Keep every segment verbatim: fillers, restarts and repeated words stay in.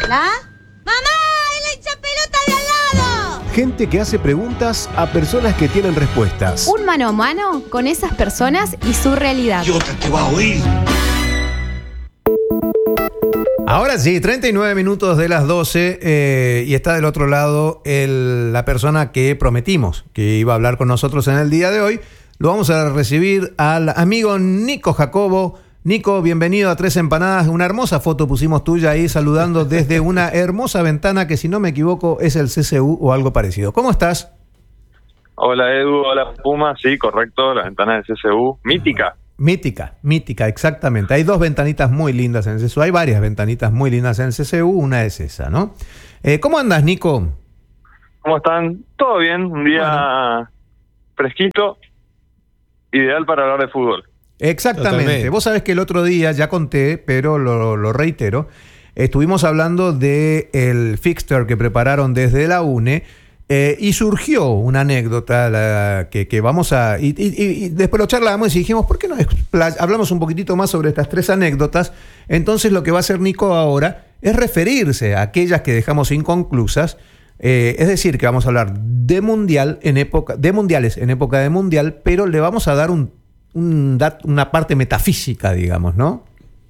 ¿Hola? ¡Mamá! ¡Es la hinchapelota de al lado! Gente que hace preguntas a personas que tienen respuestas. Un mano a mano con esas personas y su realidad. Yo te voy a oír. Ahora sí, treinta y nueve minutos de las doce eh, y está del otro lado el, la persona que prometimos que iba a hablar con nosotros en el día de hoy. Lo vamos a recibir al amigo Nico Jacobo. Nico, bienvenido a Tres Empanadas. Una hermosa foto pusimos tuya ahí saludando desde una hermosa ventana que, si no me equivoco, es el C C U o algo parecido. ¿Cómo estás? Hola Edu, hola Puma, sí, correcto, la ventana del C C U, mítica. Mítica, mítica, exactamente. Hay dos ventanitas muy lindas en el C C U. Hay varias ventanitas muy lindas en el C C U. Una es esa, ¿no? Eh, ¿Cómo andas, Nico? ¿Cómo están? ¿Todo bien? Un día bueno. Fresquito, ideal para hablar de fútbol. Exactamente. Totalmente. Vos sabés que el otro día, ya conté, pero lo, lo reitero, estuvimos hablando del fixture que prepararon desde la UNE. Eh, y surgió una anécdota la, que, que vamos a... Y, y, y después lo charlamos y dijimos, ¿por qué no hablamos un poquitito más sobre estas tres anécdotas? Entonces lo que va a hacer Nico ahora es referirse a aquellas que dejamos inconclusas. Eh, es decir, que vamos a hablar de mundial en época, de mundiales en época de mundial, pero le vamos a dar un, un dat, una parte metafísica, digamos, ¿no?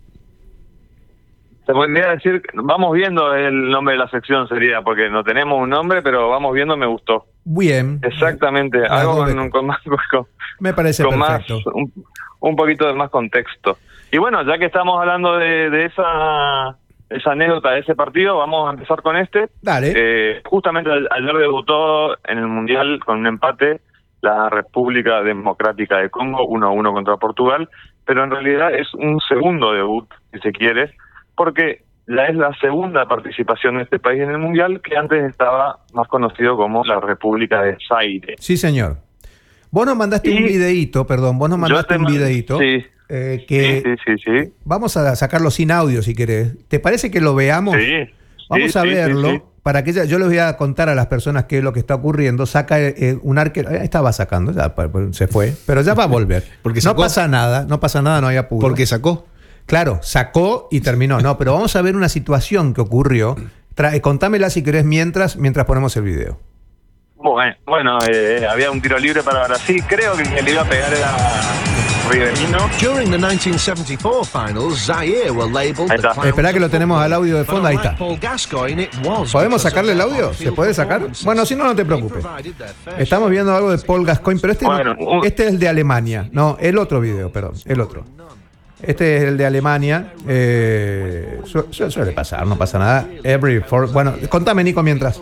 Se podría decir, vamos viendo el nombre de la sección sería, porque no tenemos un nombre, pero vamos viendo, me gustó. Bien. Exactamente, Ah, algo de... con, con más... Con, me parece con perfecto. Más, un, un poquito de más contexto. Y bueno, ya que estamos hablando de, de esa esa anécdota de ese partido, vamos a empezar con este. Dale. Eh, justamente ayer debutó en el Mundial con un empate la República Democrática de Congo, uno a uno contra Portugal, pero en realidad es un segundo debut, si se quiere, porque la es la segunda participación de este país en el Mundial, que antes estaba más conocido como la República de Zaire. Sí, señor. Vos nos mandaste y un videíto, perdón, vos nos mandaste un videíto. Sí. Eh, que sí, sí, sí, sí. Vamos a sacarlo sin audio, si querés. ¿Te parece que lo veamos? Sí. Vamos sí, a verlo. Sí, sí, sí. Para que ya, yo les voy a contar a las personas qué es lo que está ocurriendo. Saca eh, un arquero, eh, estaba sacando, ya se fue, pero ya va a volver. Porque no sacó. pasa nada, no pasa nada, no hay apuro. Porque sacó. Claro, sacó y terminó. No, pero vamos a ver una situación que ocurrió. Tra- contámela si querés mientras, mientras ponemos el video. Bueno, bueno eh, había un tiro libre para Brasil. Creo que quien le iba a pegar era Rivelino. During the nineteen seventy-four finals, Zaire were labeled the clowns. Esperá que lo tenemos al audio de fondo, ahí está. ¿Podemos sacarle el audio? ¿Se puede sacar? Bueno, si no, no te preocupes. Estamos viendo algo de Paul Gascoigne, pero este, bueno, no, este es el de Alemania. No, el otro video, perdón, el otro. Este es el de Alemania. Eh, su, su, suele pasar, no pasa nada. Every for, bueno, contame, Nico, mientras.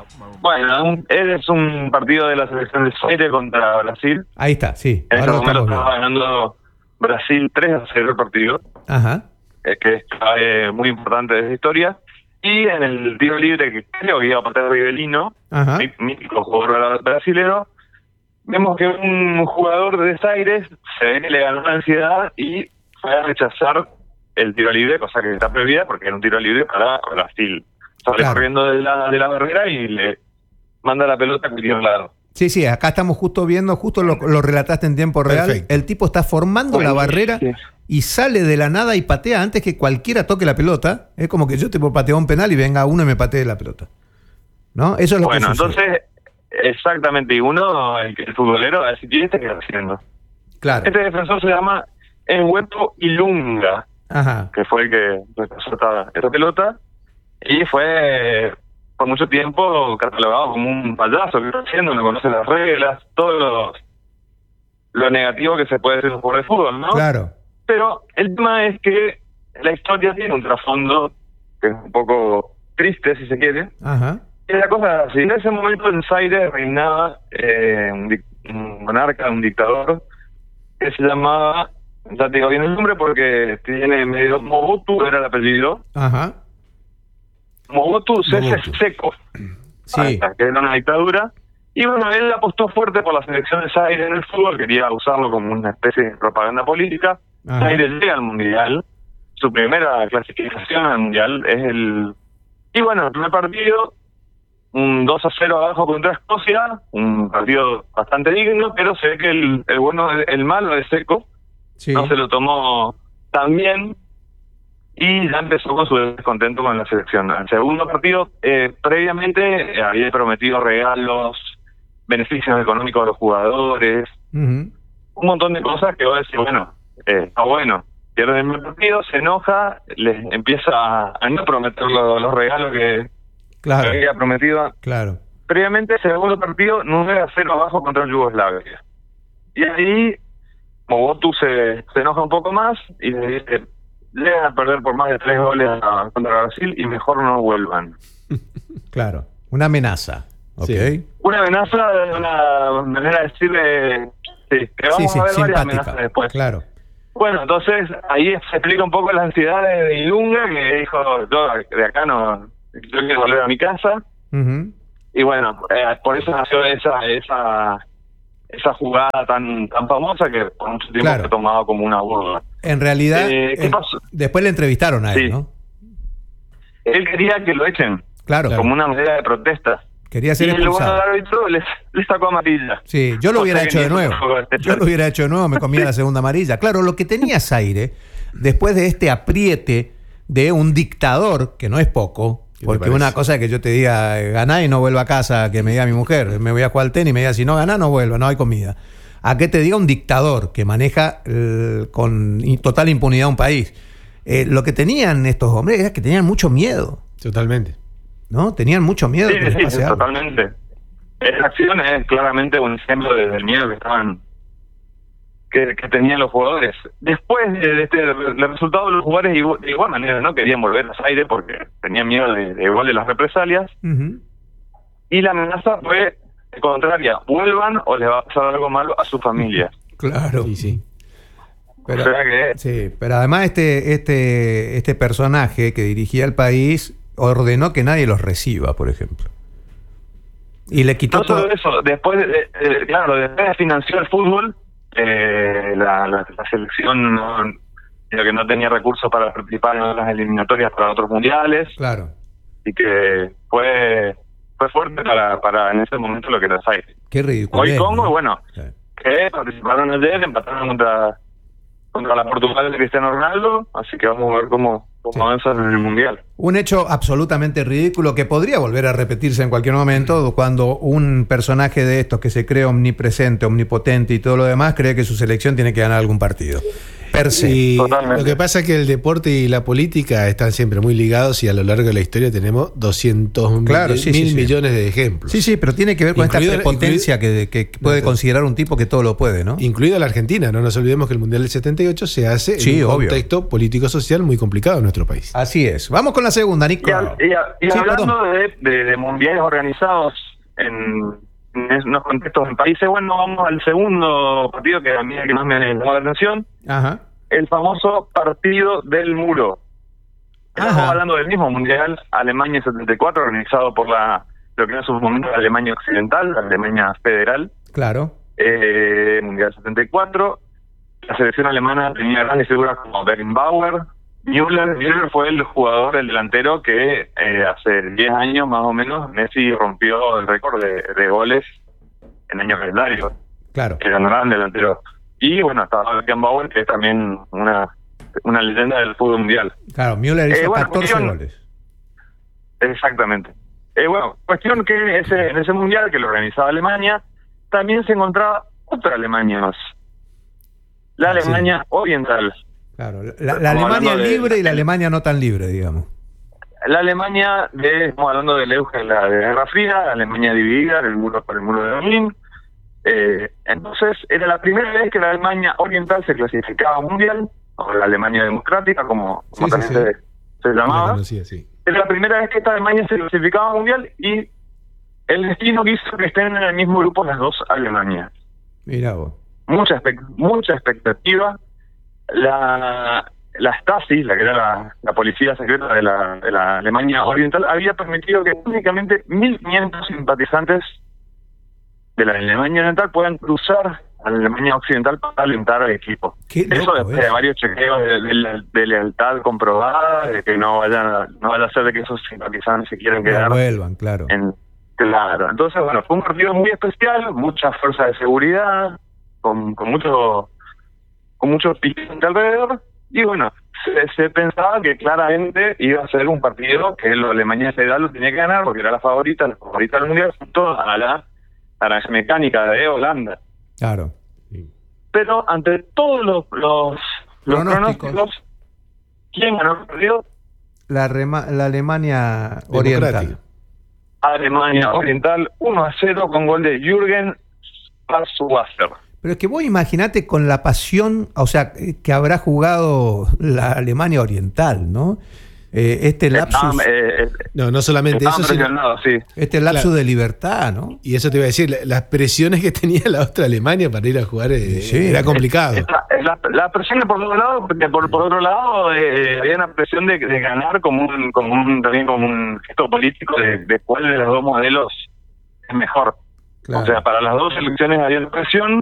Bueno, es un partido de la selección de Zaire contra Brasil. Ahí está, sí. En este Ahora momento estamos estaba ganando Brasil tres a cero el partido. Ajá. Eh, que es eh, muy importante de esa historia. Y en el tiro libre, que creo que iba a patear Rivelino, mítico jugador brasilero, vemos que un jugador de Zaire se ve que le ganó la ansiedad y fue a rechazar el tiro libre, cosa que está prohibida porque era un tiro libre para Brasil. Sale Claro. corriendo de la, de la barrera y le manda la pelota a cualquier lado. Sí, sí, acá estamos justo viendo, justo lo, lo relataste en tiempo real. Perfecto. El tipo está formando Bueno, la barrera sí. y sale de la nada y patea antes que cualquiera toque la pelota. Es como que yo te puedo patear un penal y venga uno y me patee la pelota. ¿No? Eso es lo bueno, que sucede. entonces, exactamente, y uno, el, el futbolero, va a decir, ¿y este qué está haciendo? Claro. Este defensor se llama Enwepo Ilunga, Ajá. que fue el que rechazó esta, esta pelota, y fue por mucho tiempo catalogado como un payaso que está haciendo, no conoce las reglas, todo lo, lo negativo que se puede hacer en un jugador de fútbol, ¿no? Claro. Pero el tema es que la historia tiene un trasfondo que es un poco triste, si se quiere. Ajá. Y la cosa es así, en ese momento en Zaire reinaba eh, un, dic- un monarca, un dictador, que se llamaba, ya te digo bien el nombre porque tiene medio, Mobutu era el apellido, Ajá. Mobutu Sese Mobutu. Seko, Sí. Ahí está, que era una dictadura. Y bueno, él apostó fuerte por la selección de Zaire en el fútbol, quería usarlo como una especie de propaganda política. Ajá. Zaire llega al Mundial, su primera clasificación al Mundial es el... Y bueno, el primer partido, un dos a cero abajo contra Escocia, un partido bastante digno, pero se ve que el, el bueno, el malo de Seco Sí. no se lo tomó tan bien y ya empezó con su descontento con la selección. El segundo partido, eh, previamente eh, había prometido regalos, beneficios económicos a los jugadores, uh-huh. un montón de cosas que vos decís, bueno, eh, está bueno. Pierde el partido, se enoja, les empieza a, a no prometer los, los regalos que, claro. que había prometido. Claro. Previamente, segundo partido, nueve a cero abajo contra el Yugoslavia. Y ahí, Mobutu se, se enoja un poco más y le dice, le van a perder por más de tres goles a, contra Brasil y mejor no vuelvan. Claro, una amenaza. Okay. Sí. Una amenaza, una manera de decirle, sí, que vamos sí, sí, a ver simpática. Varias amenazas después. Claro. Bueno, entonces ahí se explica un poco la ansiedad de Ilunga, que dijo, yo de acá no, yo quiero volver a mi casa. Uh-huh. Y bueno, eh, por eso nació esa esa esa jugada tan tan famosa que por mucho tiempo claro. se tomaba como una burla. En realidad, eh, ¿qué pasó? Después le entrevistaron a él, sí. ¿no? Él quería que lo echen, claro, como una medida de protesta. Quería ser y expulsado. Y el bueno del árbitro les, les sacó amarilla. Sí, yo lo hubiera hecho de nuevo. Yo lo hubiera hecho de nuevo, me comía la segunda amarilla. Claro, lo que tenía Zaire, después de este apriete de un dictador, que no es poco, porque una cosa es que yo te diga, ganá y no vuelva a casa, que me diga mi mujer, me voy a jugar al tenis y me diga, si no ganá, no vuelvo, no hay comida. A que te diga un dictador que maneja eh, con total impunidad un país. Eh, lo que tenían estos hombres era que tenían mucho miedo. Totalmente. ¿No? Tenían mucho miedo. Sí, sí, sí, totalmente. Esa acción es claramente un ejemplo del miedo que estaban que, que tenían los jugadores. Después de este el resultado, los jugadores de igual, de igual manera no querían volver a Zaire porque tenían miedo de, de igual de las represalias. Uh-huh. Y la amenaza fue contraria: vuelvan o les va a pasar algo malo a su familia. Claro. Sí, sí. Pero, o sea que... sí, pero además este este este personaje que dirigía el país ordenó que nadie los reciba, por ejemplo. Y le quitó no solo todo eso, después, de, de, claro, después financió el fútbol, eh, la, la, la selección no, que no tenía recursos para participar en las eliminatorias para otros mundiales. Claro. Y que fue fue fuerte para para en ese momento lo que era Zaire. Qué ridículo. Hoy Congo, ¿no? Bueno, sí. que participaron ayer, empataron contra contra la Portugal de Cristiano Ronaldo, así que vamos a ver cómo cómo sí. avanzan en el Mundial. Un hecho absolutamente ridículo que podría volver a repetirse en cualquier momento cuando un personaje de estos que se cree omnipresente, omnipotente y todo lo demás cree que su selección tiene que ganar algún partido. Per se. Y lo que pasa es que el deporte y la política están siempre muy ligados y a lo largo de la historia tenemos doscientos claro, mil, sí, mil sí, millones sí. de ejemplos. Sí, sí, pero tiene que ver con incluido, esta prepotencia incluido, que, que puede no, considerar un tipo que todo lo puede, ¿no? Incluida la Argentina. No nos olvidemos que el Mundial del setenta y ocho se hace sí, en un obvio. contexto político-social muy complicado en nuestro país. Así es. Vamos con la segunda, Nico. Y, a, y, a, y sí, hablando de, de, de mundiales organizados en, en esos contextos en países, bueno, vamos al segundo partido que a mí es el que más me llamó la atención. Ajá. El famoso partido del muro. Ajá. Estamos hablando del mismo mundial, Alemania setenta y cuatro, organizado por la lo que en su momento la Alemania Occidental, la Alemania Federal. Claro. Eh, mundial setenta y cuatro. La selección alemana tenía grandes figuras como Beckenbauer, Müller. Müller fue el jugador, el delantero que eh, hace diez años más o menos Messi rompió el récord de, de goles en año calendario. Claro. Que era un gran delantero. Y bueno, estaba Beckenbauer, que es también una una leyenda del fútbol mundial. Claro, Müller hizo eh, bueno, catorce cuestión, goles. Exactamente. Eh, bueno, cuestión que ese, en ese mundial que lo organizaba Alemania, también se encontraba otra Alemania más. La Alemania sí. Oriental. Claro, la, la Alemania libre de, y la Alemania no tan libre, digamos. La Alemania, de, estamos hablando del auge de la de Guerra Fría, la Alemania dividida, el muro por el muro de Berlín. Eh, entonces, era la primera vez que la Alemania Oriental se clasificaba mundial, o la Alemania Democrática, como, como sí, también sí, sí. Se, se llamaba. Conocía, sí. Era la primera vez que esta Alemania se clasificaba mundial y el destino quiso que estén en el mismo grupo las dos Alemanias. Mirá vos. Mucha, mucha expectativa. La, la Stasi, la que era la, la policía secreta de la, de la Alemania Oriental, había permitido que únicamente mil quinientos simpatizantes de la Alemania Oriental puedan cruzar a la Alemania Occidental para alentar al equipo. Eso después de varios chequeos de, de, de lealtad comprobada, de que no vaya, no vaya a ser de que esos simpatizantes se quieran quedar. No vuelvan, claro. En, claro. Entonces, bueno, fue un partido muy especial, mucha fuerza de seguridad, con, con mucho con mucho picante alrededor, y bueno, se, se pensaba que claramente iba a ser un partido que la Alemania Federal lo tenía que ganar porque era la favorita, la favorita del mundial junto a la naranja mecánica de Holanda. Claro. Pero ante todos los, los, los pronósticos, pronósticos, ¿quién ganó el partido? La, rema, la Alemania Oriental. Alemania Oriental uno a cero con gol de Jürgen Schwarzwasser. Pero es que vos imaginate con la pasión, o sea, que habrá jugado la Alemania Oriental, ¿no? Eh, este lapsus... Eh, eh, no, no solamente eso, sino sí. Este lapsus claro. de libertad, ¿no? Y eso te iba a decir, las presiones que tenía la otra Alemania para ir a jugar eh, sí, era complicado. Es, es la, la presión por otro lado, porque por, por otro lado eh, había una presión de, de ganar como un, como un también como un gesto político de, de cuál de los dos modelos es mejor. Claro. O sea, para las dos selecciones había una presión.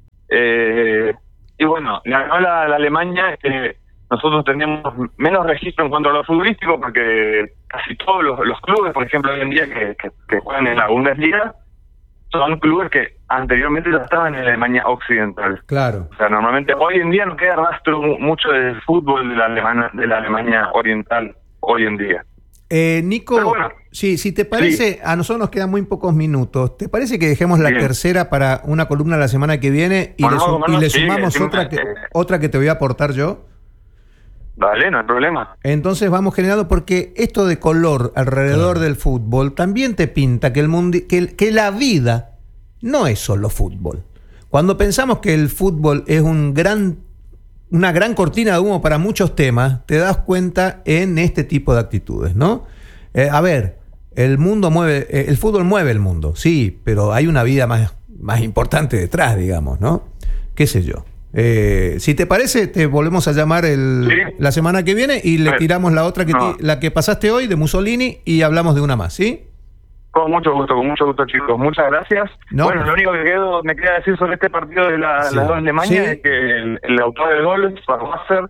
Eh, y bueno, ganó la, la Alemania. Eh, nosotros teníamos menos registro en cuanto a lo futbolístico porque casi todos los, los clubes, por ejemplo, hoy en día que, que, que juegan en la Bundesliga, son clubes que anteriormente ya estaban en la Alemania Occidental. Claro. O sea, normalmente hoy en día no queda rastro mucho del fútbol de la Alemania, de la Alemania Oriental hoy en día. Eh, Nico, bueno, sí, si te parece, sí. A nosotros nos quedan muy pocos minutos. ¿Te parece que dejemos la Bien. tercera para una columna la semana que viene y bueno, le, su- bueno, y le sí, sumamos sí, otra, que, eh, otra que te voy a aportar yo? Dale, no hay problema. Entonces vamos generando, porque esto de color alrededor claro. del fútbol también te pinta que, el mundi- que, el, que la vida no es solo fútbol. Cuando pensamos que el fútbol es un gran, una gran cortina de humo para muchos temas, te das cuenta en este tipo de actitudes, ¿no? Eh, a ver, el mundo mueve, eh, el fútbol mueve el mundo, sí, pero hay una vida más, más importante detrás, digamos, ¿no? ¿Qué sé yo? Eh, si te parece, te volvemos a llamar el, ¿sí? la semana que viene y le tiramos la otra que no. ti, la que pasaste hoy de Mussolini y hablamos de una más, ¿sí? Con mucho gusto, con mucho gusto, chicos. Muchas gracias. No, bueno, lo único que quedo, me queda decir sobre este partido de la, sí. las dos Alemania sí. es que el, el autor del gol, Schwarzwasser,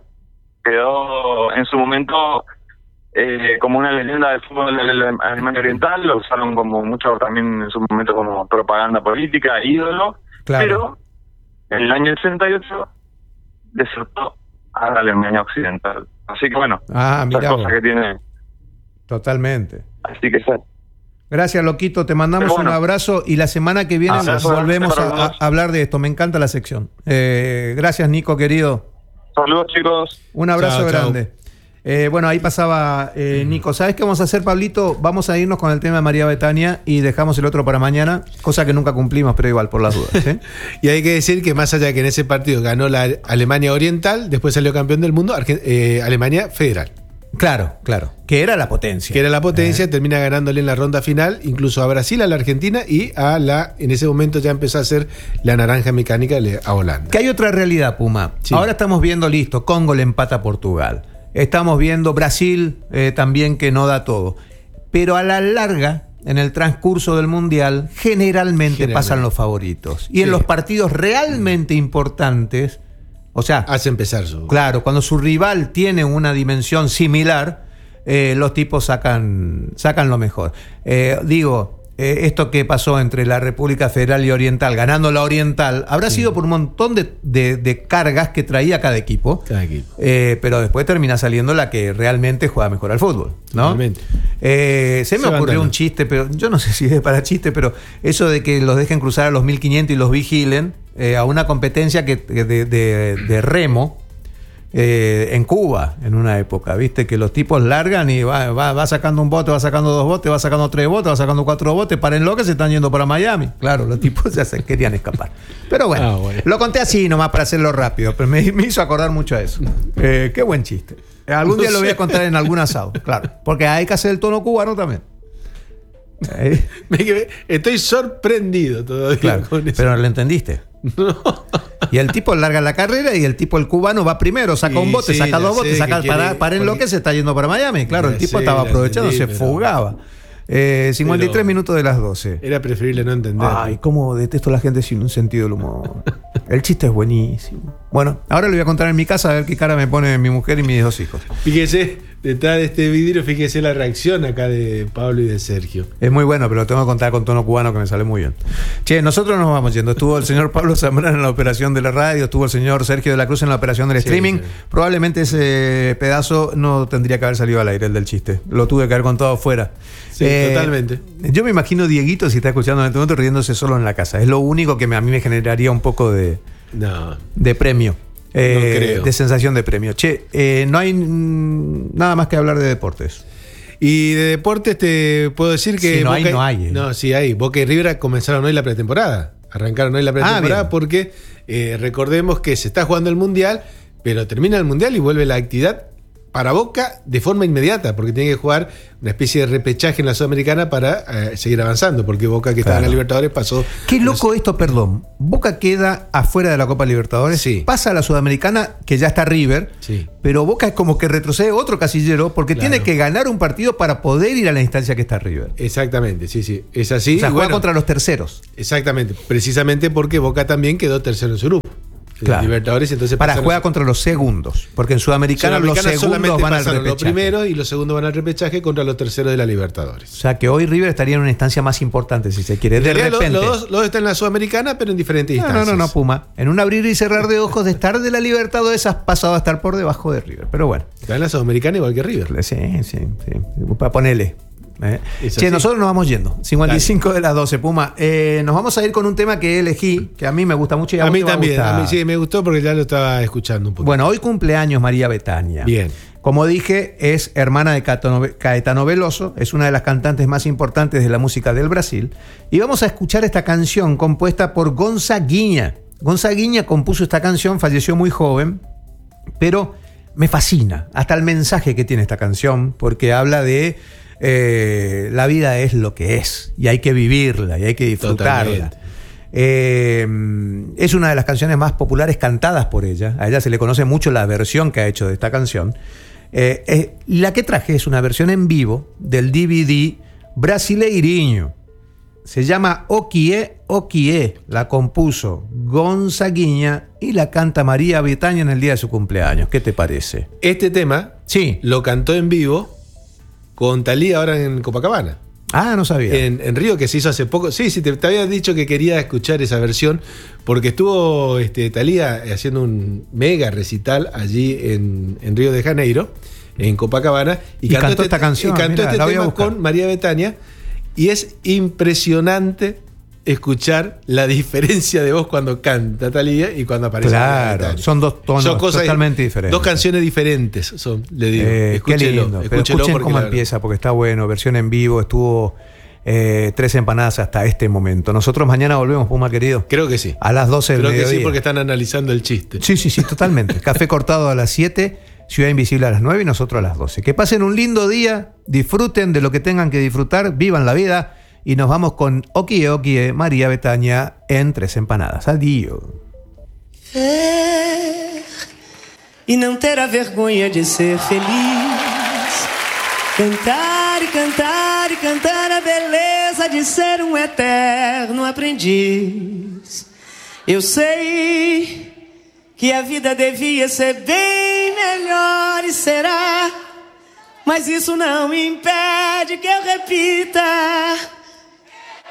quedó en su momento eh, como una leyenda del fútbol de la Alemania Oriental. Lo usaron como mucho también en su momento como propaganda política, ídolo. Claro. Pero en el año sesenta y ocho desertó a la Alemania Occidental. Así que bueno, ah, mira, cosa que tiene. Totalmente. Así que sí. Gracias, Loquito, te mandamos bueno. un abrazo y la semana que viene ah, volvemos a, a hablar de esto. Me encanta la sección. Eh, gracias, Nico, querido. Saludos, chicos. Un abrazo chao, grande. Chao. Eh, bueno, ahí pasaba eh, Nico. ¿Sabes qué vamos a hacer, Pablito? Vamos a irnos con el tema de María Betania y dejamos el otro para mañana, cosa que nunca cumplimos, pero igual, por las dudas. ¿eh? Y hay que decir que más allá de que en ese partido ganó la Alemania Oriental, después salió campeón del mundo, Arge- eh, Alemania Federal. Claro, claro. Que era la potencia. Que era la potencia, eh. termina ganándole en la ronda final, incluso a Brasil, a la Argentina y a la, en ese momento ya empezó a ser la naranja mecánica a Holanda. Que hay otra realidad, Puma. Sí. Ahora estamos viendo, listo, Congo le empata a Portugal. Estamos viendo Brasil eh, también que no da todo. Pero a la larga, en el transcurso del Mundial, generalmente, generalmente. pasan los favoritos. Y sí. en los partidos realmente importantes, o sea, hace empezar su... Claro, cuando su rival tiene una dimensión similar, eh, los tipos sacan, sacan lo mejor. Eh, digo, eh, esto que pasó entre la República Federal y Oriental, ganando la Oriental, habrá sí. sido por un montón de, de, de cargas que traía cada equipo, cada equipo. Eh, pero después termina saliendo la que realmente juega mejor al fútbol, ¿no? Eh, se me se ocurrió un chiste, pero yo no sé si es para chiste, pero eso de que los dejen cruzar a los mil quinientos y los vigilen eh, a una competencia que de, de, de remo eh, en Cuba, en una época, viste que los tipos largan y va, va, va sacando un bote, va sacando dos botes, va sacando tres botes, va sacando cuatro botes, paren lo que se están yendo para Miami. Claro, los tipos ya se querían escapar. Pero bueno, ah, bueno, lo conté así nomás para hacerlo rápido, pero me, me hizo acordar mucho a eso. Eh, qué buen chiste. Algún día lo voy a contar en algún asado, claro, porque hay que hacer el tono cubano también. ¿Eh? Estoy sorprendido todavía claro, con eso. Pero lo entendiste. No. Y el tipo larga la carrera y el tipo, el cubano, va primero, saca sí, un bote, sí, saca dos botes, saca para, para en lo que se está yendo para Miami. Claro, el tipo sé, estaba aprovechando, entendí, se pero... fugaba. Eh, cincuenta y tres pero minutos de las doce. Era preferible no entender. Ay, cómo detesto a la gente sin un sentido del humor. El chiste es buenísimo. Bueno, ahora le voy a contar en mi casa a ver qué cara me pone mi mujer y mis dos hijos. Fíjese. detrás de este vidrio, fíjese la reacción acá de Pablo y de Sergio. Es muy bueno, pero lo tengo que contar con tono cubano que me sale muy bien. Che, nosotros nos vamos yendo. Estuvo el señor Pablo Zambrano en la operación de la radio, estuvo el señor Sergio de la Cruz en la operación del streaming. Sí, sí. Probablemente ese pedazo no tendría que haber salido al aire, el del chiste. Lo tuve que haber contado fuera. Sí, eh, totalmente. Yo me imagino Dieguito, si está escuchando en este momento, riéndose solo en la casa. Es lo único que me, a mí me generaría un poco de, no. de premio. Eh, no creo. De sensación de premio. Che, eh, no hay mm, nada más que hablar de deportes. Y de deportes te puedo decir que... Si no Boca hay, no hay. Eh. No, sí hay. Boca y River comenzaron hoy la pretemporada. Arrancaron hoy la pretemporada ah, porque eh, recordemos que se está jugando el Mundial, pero termina el Mundial y vuelve la actividad para Boca de forma inmediata, porque tiene que jugar una especie de repechaje en la Sudamericana para eh, seguir avanzando, porque Boca, que claro. estaba en la Libertadores, pasó... Qué loco esto, perdón. Boca queda afuera de la Copa Libertadores, sí. pasa a la Sudamericana, que ya está River, sí. pero Boca es como que retrocede otro casillero, porque claro. tiene que ganar un partido para poder ir a la instancia que está River. Exactamente, sí, sí, es así. O sea, juega bueno, contra los terceros. Exactamente, precisamente porque Boca también quedó tercero en su grupo. Claro. Libertadores, entonces para jugar contra los segundos, porque en Sudamericana, Sudamericana los segundos van al repechaje. Los primeros y los segundos van al repechaje contra los terceros de la Libertadores. O sea que hoy River estaría en una instancia más importante, si se quiere. De repente. Los, los dos los están en la Sudamericana, pero en diferentes no, instancias. No, no, no, Puma. En un abrir y cerrar de ojos de estar de la Libertadores has pasado a estar por debajo de River. Pero bueno. Está en la Sudamericana igual que River. Sí, sí, sí. Para ponerle. Eh. Che, nosotros nos vamos yendo. cincuenta y cinco Dale. De las doce, Puma. Eh, nos vamos a ir con un tema que elegí, que a mí me gusta mucho. Y a, a mí te también. A mí sí me gustó porque ya lo estaba escuchando un poco. Bueno, hoy cumpleaños María Bethânia. Bien. Como dije, es hermana de Caetano Veloso, es una de las cantantes más importantes de la música del Brasil. Y vamos a escuchar esta canción compuesta por Gonzaguinha. Gonzaguinha compuso esta canción, falleció muy joven, pero me fascina. Hasta el mensaje que tiene esta canción, porque habla de... Eh, la vida es lo que es y hay que vivirla y hay que disfrutarla. Eh, es una de las canciones más populares cantadas por ella. A ella se le conoce mucho la versión que ha hecho de esta canción. Eh, eh, la que traje es una versión en vivo del D V D Brasileirinho. Se llama Okie Okie. La compuso Gonzaguinha y la canta María Bethânia en el día de su cumpleaños. ¿Qué te parece? Este tema sí. lo cantó en vivo con Thalía ahora en Copacabana. Ah, no sabía. En, en Río, que se hizo hace poco. Sí, sí, te, te había dicho que quería escuchar esa versión, porque estuvo este, Thalía haciendo un mega recital allí en, en Río de Janeiro, en Copacabana, y, y cantó, cantó este, esta canción. Y cantó mirá, este tema con María Bethânia, y es impresionante escuchar la diferencia de voz cuando canta Thalía y cuando aparece. Claro, son dos tonos son cosas totalmente diferentes. Dos canciones diferentes son, le digo. Eh, escúchelo, qué lindo. escúchelo. Pero escuchen cómo empieza, porque está bueno. Versión en vivo, estuvo eh, tres empanadas hasta este momento. Nosotros mañana volvemos, Puma querido. Creo que sí. A las doce del Creo mediodía. Creo que sí, porque están analizando el chiste. Sí, sí, sí, totalmente. Café cortado a las siete, Ciudad Invisible a las nueve y nosotros a las doce. Que pasen un lindo día, disfruten de lo que tengan que disfrutar, vivan la vida. Y nos vamos con Okie Okie, María Bethânia en Tres Empanadas. Adiós. É, e não ter a vergonha de ser feliz. Cantar e cantar e cantar a beleza de ser um eterno aprendiz. Eu sei que a vida devia ser bem melhor e será, mas isso não impede que eu repita.